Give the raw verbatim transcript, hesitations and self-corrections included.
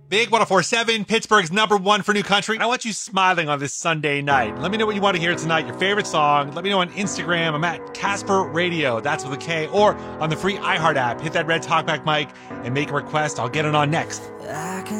Big one oh four point seven, Pittsburgh's number one for new country. And I want you smiling on this Sunday night. Let me know what you want to hear tonight, your favorite song. Let me know on Instagram. I'm at Casper Radio, that's with a K, or on the free iHeart app. Hit that red talkback mic and make a request. I'll get it on next.